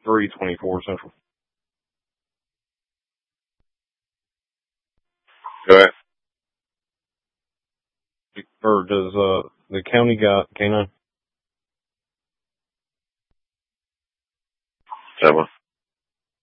324 Central. Go ahead. Or does the county got canine? Seven.